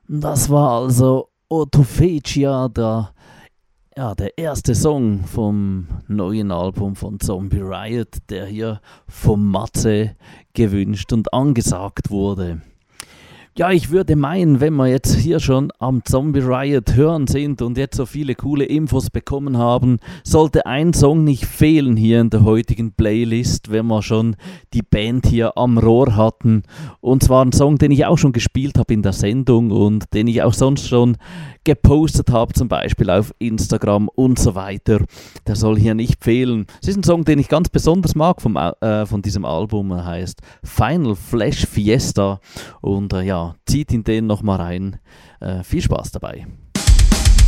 Das war also Autophagia, der erste Song vom neuen Album von Zombie Riot, der hier vom Matze gewünscht und angesagt wurde. Ja, ich würde meinen, wenn wir jetzt hier schon am Zombie Riot hören sind und jetzt so viele coole Infos bekommen haben, sollte ein Song nicht fehlen hier in der heutigen Playlist, wenn wir schon die Band hier am Rohr hatten. Und zwar ein Song, den ich auch schon gespielt habe in der Sendung und den ich auch sonst schon gepostet habe, zum Beispiel auf Instagram und so weiter. Der soll hier nicht fehlen. Es ist ein Song, den ich ganz besonders mag von diesem Album. Er heißt Final Flash Fiesta und ja, zieht in den nochmal rein. Viel Spaß dabei.